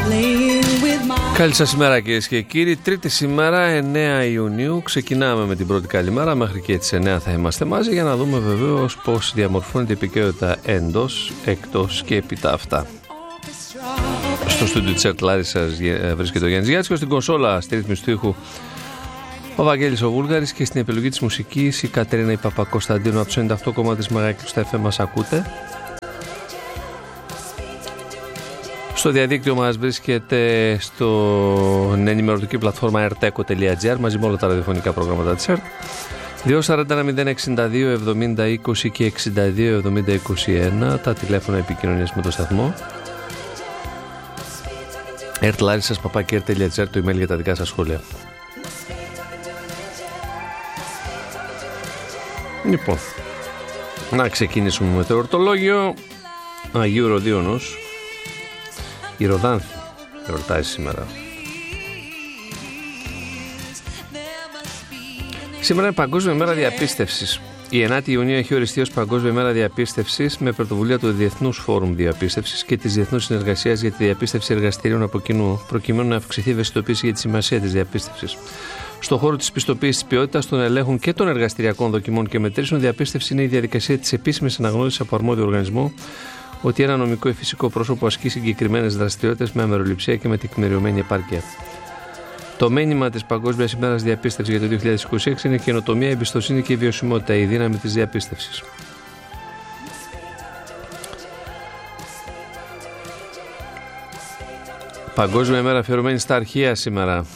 Καλή σας ημέρα κυρίες και κύριοι. Τρίτη σήμερα 9 Ιουνίου. Ξεκινάμε με την πρώτη καλημέρα. Μέχρι και τις 9 θα είμαστε μαζί για να δούμε βεβαίως πώς διαμορφώνεται η επικαιρότητα εντός, εκτός και επί τα αυτά. Στο στούντιο της ΕΡΤ Λάρισσας βρίσκεται ο Γιάννης Γιάτσικος, στην κονσόλα στη ρύθμιση του ήχου ο Βαγγέλης ο Βούλγαρης και στην επιλογή της μουσικής η Κατερίνα η Παπακοσταντίνου από το 98,1 της Μεγάκης στα FM μας ακούτε. Στο διαδίκτυο μας βρίσκεται στην ενημερωτική πλατφόρμα rteco.gr μαζί με όλα τα ραδιοφωνικά προγράμματα της ΕΡΤ. 241-062 70-20 και 62-70-21 τα τηλέφωνα επικοινωνίας με το σταθμό. ertlarissas@rtl.gr το email για τα δικά σας σχόλια. Λοιπόν, να ξεκινήσουμε με το εορτολόγιο Αγίου Ροδίωνος. Η Ροδάνθη εορτάζει σήμερα. Σήμερα είναι Παγκόσμια Μέρα Διαπίστευσης. Η 9η Ιουνίου έχει οριστεί ως Παγκόσμια Μέρα Διαπίστευσης με πρωτοβουλία του Διεθνούς Φόρουμ Διαπίστευσης και της Διεθνούς Συνεργασίας για τη Διαπίστευση Εργαστηρίων από κοινού, προκειμένου να αυξηθεί η ευαισθητοποίηση για τη σημασία της διαπίστευσης. Στον χώρο της πιστοποίησης της ποιότητας, των ελέγχων και των εργαστηριακών δοκιμών και μετρήσεων, διαπίστευση είναι η διαδικασία της επίσημης αναγνώρισης από αρμόδιο οργανισμό ότι ένα νομικό ή φυσικό πρόσωπο ασκεί συγκεκριμένες δραστηριότητες με αμεροληψία και με τεκμηριωμένη επάρκεια. Το μήνυμα της Παγκόσμιας ημέρας διαπίστευσης για το 2026 είναι η καινοτομία, η εμπιστοσύνη και η βιωσιμότητα, η δύναμη της διαπίστευσης. Παγκόσμια ημέρα αφιερωμένη στα αρχεία σήμερα.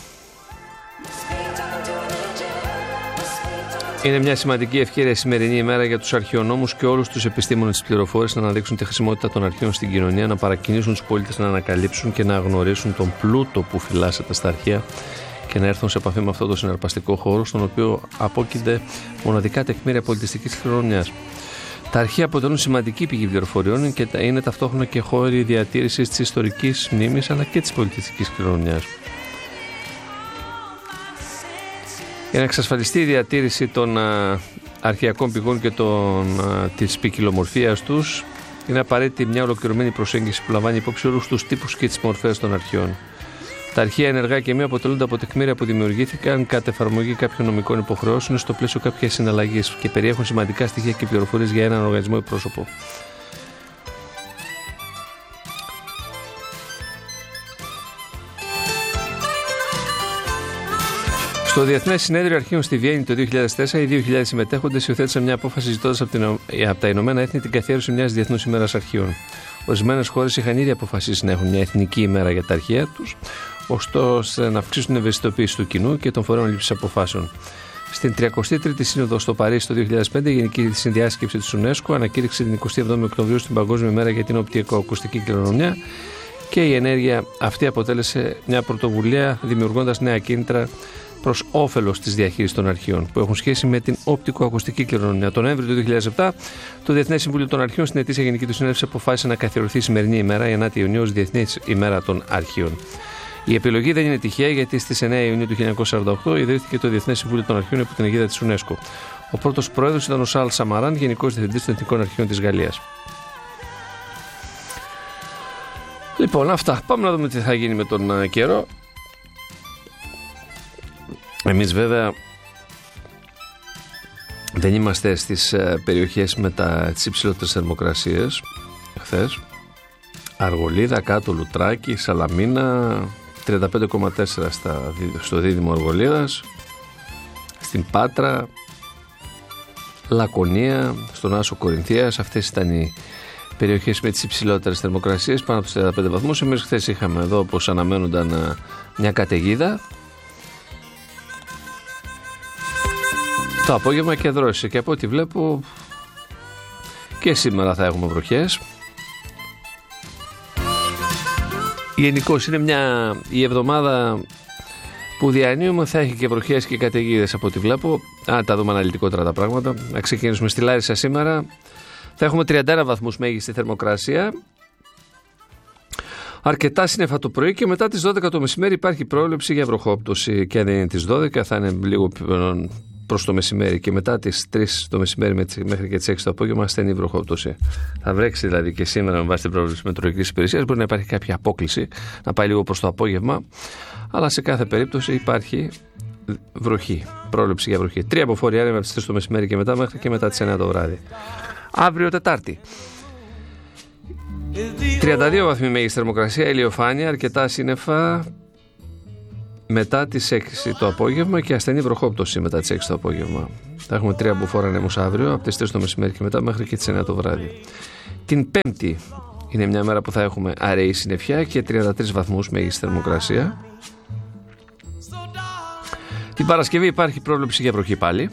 Είναι μια σημαντική ευκαιρία η σημερινή ημέρα για τους αρχαιονόμους και όλους τους επιστήμονες της πληροφόρησης να αναδείξουν τη χρησιμότητα των αρχείων στην κοινωνία, να παρακινήσουν τους πολίτες να ανακαλύψουν και να γνωρίσουν τον πλούτο που φυλάσσεται στα αρχεία και να έρθουν σε επαφή με αυτό το συναρπαστικό χώρο, στον οποίο απόκεινται μοναδικά τεκμήρια πολιτιστικής κληρονομιάς. Τα αρχεία αποτελούν σημαντική πηγή πληροφοριών και είναι ταυτόχρονα και χώροι διατήρησης της ιστορικής μνήμης αλλά και της πολιτιστικής κληρονομιάς. Για να εξασφαλιστεί η διατήρηση των αρχαιακών πηγών και της ποικιλομορφίας τους, είναι απαραίτητη μια ολοκληρωμένη προσέγγιση που λαμβάνει υπόψη όλους τους τύπους και τις μορφές των αρχείων. Τα αρχεία ενεργά και μη αποτελούνται από τεκμήρια που δημιουργήθηκαν κατά εφαρμογή κάποιων νομικών υποχρεώσεων στο πλαίσιο κάποιας συναλλαγής και περιέχουν σημαντικά στοιχεία και πληροφορίες για έναν οργανισμό ή πρόσωπο. Στο Διεθνές Συνέδριο Αρχείων στη Βιέννη το 2004, οι 2.000 συμμετέχοντες υιοθέτησαν μια απόφαση ζητώντας από τα Ηνωμένα Έθνη την καθιέρωση μιας διεθνούς ημέρας αρχείων. Ορισμένες χώρες είχαν ήδη αποφασίσει να έχουν μια εθνική ημέρα για τα αρχεία τους, ώστε να αυξήσουν την ευαισθητοποίηση του κοινού και των φορέων λήψης αποφάσεων. Στην 33η Σύνοδο στο Παρίσι το 2005, η Γενική Συνδιάσκεψη της UNESCO ανακήρυξε την 27η Οκτωβρίου στην Παγκόσμια ημέρα για την οπτικοακουστική κληρονομιά και η ενέργεια αυτή αποτέλεσε μια πρωτοβουλία δημιουργώντας νέα κίνητρα προς όφελος της διαχείρισης των αρχείων που έχουν σχέση με την οπτικοακουστική κληρονομιά. Τον Νοέμβριο του 2007, το Διεθνές Συμβούλιο των Αρχείων στην ετήσια Γενική του Συνέλευση αποφάσισε να καθιερωθεί η σημερινή ημέρα, η 9η Ιουνίου, ως Διεθνής ημέρα των Αρχείων. Η επιλογή δεν είναι τυχαία, γιατί στις 9 Ιουνίου του 1948 ιδρύθηκε το Διεθνές Συμβούλιο των Αρχείων υπό την αιγίδα της UNESCO. Ο πρώτος πρόεδρος ήταν ο Σαλ Σαμαράν, Γενικός Διευθυντής των Εθνικών Αρχείων της Γαλλίας. Λοιπόν, αυτά. Πάμε να δούμε τι θα γίνει με τον καιρό. Εμείς βέβαια δεν είμαστε στις περιοχές με τις υψηλότερες θερμοκρασίες. Χθες Αργολίδα, κάτω Λουτράκι, Σαλαμίνα 35,4 στο δίδυμο Αργολίδας, στην Πάτρα, Λακωνία, στον Άσο Κορινθίας. Αυτές ήταν οι περιοχές με τις υψηλότερες θερμοκρασίες, πάνω από τους 35 βαθμούς. Εμείς χθες είχαμε εδώ, όπως αναμένονταν, μια καταιγίδα. Το απόγευμα και δρόσησε και από ό,τι βλέπω και σήμερα θα έχουμε βροχές. Γενικώς είναι η εβδομάδα που διανύουμε, θα έχει και βροχές και καταιγίδες από ό,τι βλέπω. Τα δούμε αναλυτικότερα τα πράγματα. Να ξεκινήσουμε στη Λάρισα σήμερα. Θα έχουμε 31 βαθμούς μέγιστη θερμοκρασία. Αρκετά σύννεφα το πρωί και μετά τις 12 το μεσημέρι υπάρχει πρόβλεψη για βροχόπτωση. Και αν δεν είναι τις 12 θα είναι λίγο προς το μεσημέρι και μετά τις 3 το μεσημέρι μέχρι και τις 6 το απόγευμα ασθενή βροχόπτωση. Θα βρέξει δηλαδή και σήμερα με βάση την πρόβλεψη μετεωρολογικής υπηρεσίας. Μπορεί να υπάρχει κάποια απόκλιση, να πάει λίγο προς το απόγευμα, αλλά σε κάθε περίπτωση υπάρχει βροχή, πρόβλεψη για βροχή. 3 αποφόροι άνεμοι από τις 3 το μεσημέρι και μετά μέχρι και μετά τις 9 το βράδυ. Αύριο Τετάρτη. 32 βαθμοί μέγιστη θερμοκρασία, ηλιοφάνεια, αρκετά σύννεφα μετά τις 6 το απόγευμα και ασθενή βροχόπτωση μετά τις 6 το απόγευμα. Θα έχουμε 3 αποφόρα ανέμους αύριο από τις 3 το μεσημέρι και μετά μέχρι και τις 9 το βράδυ. Την Πέμπτη είναι μια μέρα που θα έχουμε αραιή συννεφιά και 33 βαθμούς μέγιστη θερμοκρασία. Την Παρασκευή υπάρχει πρόβλεψη για βροχή πάλι.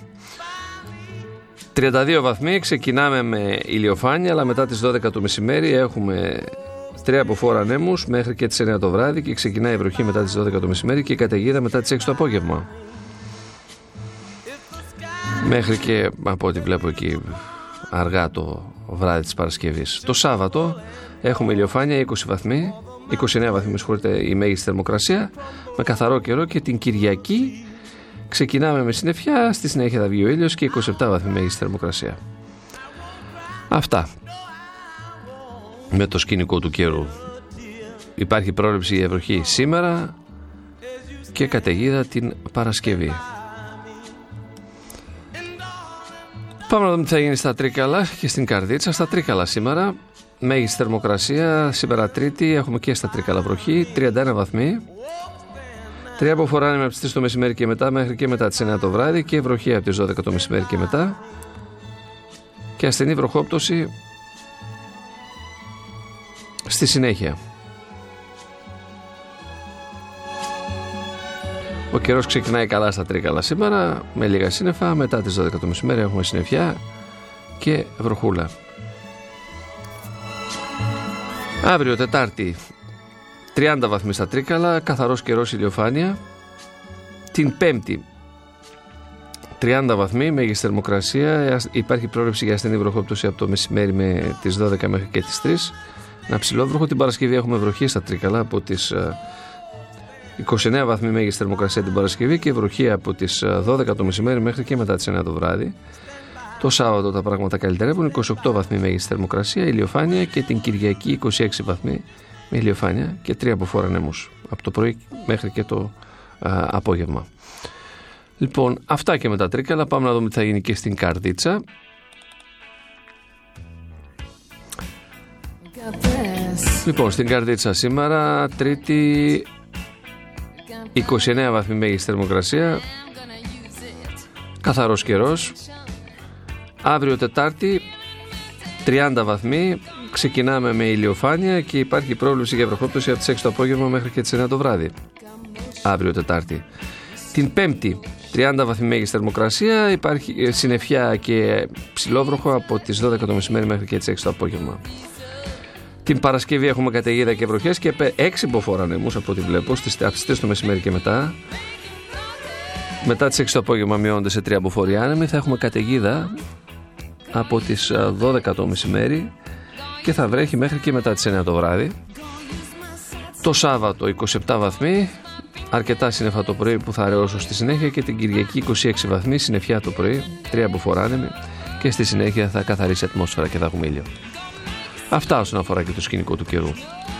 32 βαθμοί, ξεκινάμε με ηλιοφάνεια, αλλά μετά τις 12 το μεσημέρι έχουμε 3 αποφόρα ανέμους μέχρι και τις 9 το βράδυ και ξεκινάει η βροχή μετά τις 12 το μεσημέρι και η καταιγίδα μετά τις 6 το απόγευμα. Μέχρι και, από ό,τι βλέπω εκεί, αργά το βράδυ της Παρασκευής. Το Σάββατο έχουμε ηλιοφάνεια 20 βαθμοί, 29 βαθμοί η μέγιστη θερμοκρασία, με καθαρό καιρό, και την Κυριακή ξεκινάμε με συννεφιά, στη συνέχεια θα βγει ο ήλιος και 27 βαθμοί μέγιστη θερμοκρασία. Αυτά με το σκηνικό του καιρού. Υπάρχει πρόβλεψη για βροχή σήμερα και καταιγίδα την Παρασκευή. Πάμε να δούμε τι θα γίνει στα Τρίκαλα και στην Καρδίτσα. Στα Τρίκαλα σήμερα μέγιστη θερμοκρασία, σήμερα Τρίτη έχουμε και στα Τρίκαλα βροχή, 31 βαθμοί. 3 αποφορά από τις 3 το μεσημέρι και μετά μέχρι και μετά τις 9 το βράδυ και βροχή από τις 12 το μεσημέρι και μετά και ασθενή βροχόπτωση στη συνέχεια. Ο καιρός ξεκινάει καλά στα Τρίκαλα σήμερα με λίγα σύννεφα, μετά τις 12 το μεσημέρι έχουμε συννεφιά και βροχούλα. Αύριο Τετάρτη 30 βαθμοί στα Τρίκαλα, καθαρός καιρός, ηλιοφάνεια. Την Πέμπτη 30 βαθμοί, μέγιστη θερμοκρασία, υπάρχει πρόβλεψη για ασθενή βροχόπτωση από το μεσημέρι με τις 12 μέχρι και τις 3. Ένα ψηλόβροχο. Την Παρασκευή έχουμε βροχή στα Τρίκαλα από τις 29 βαθμοί μέγιστη θερμοκρασία την Παρασκευή και βροχή από τις 12 το μεσημέρι μέχρι και μετά τις 9 το βράδυ. Το Σάββατο τα πράγματα καλυτερεύουν, 28 βαθμοί μέγιστη θερμοκρασία, ηλιοφάνεια, και την Κυριακή 26 βαθμοί με ηλιοφάνεια και 3 αποφόρα ανέμους από το πρωί μέχρι και το απόγευμα. Λοιπόν, αυτά και με τα Τρίκαλα. Πάμε να δούμε τι θα γίνει και στην Καρδίτσα. Λοιπόν, στην Καρδίτσα σήμερα Τρίτη 29 βαθμοί μέγιστη θερμοκρασία, καθαρός καιρός. Αύριο Τετάρτη 30 βαθμοί, ξεκινάμε με ηλιοφάνεια και υπάρχει πρόβλεψη για βροχόπτωση από τις 6 το απόγευμα μέχρι και τις 9 το βράδυ. Αύριο Τετάρτη. Την Πέμπτη 30 βαθμοί μέγιστη θερμοκρασία, υπάρχει συννεφιά και ψηλόβροχο από τις 12 το μεσημέρι μέχρι και τις 6 το απόγευμα. Την Παρασκευή έχουμε καταιγίδα και βροχές και 6 υποφόρα ανέμους από ό,τι βλέπω, από τις 3 το μεσημέρι και μετά. Μετά τις 6 το απόγευμα μειώνονται σε 3 αποφόροι άνεμοι. Θα έχουμε καταιγίδα από τις 12 το μεσημέρι και θα βρέχει μέχρι και μετά τις 9 το βράδυ. Το Σάββατο 27 βαθμοί, αρκετά σύννεφα το πρωί που θα αραιώσουν στη συνέχεια, και την Κυριακή 26 βαθμοί, συννεφιά το πρωί, 3 αποφόρα άνεμοι και στη συνέχεια θα καθαρίσει η ατμόσφαιρα και θα έχουμε ήλιο. Αυτά όσον αφορά και το σκηνικό του καιρού.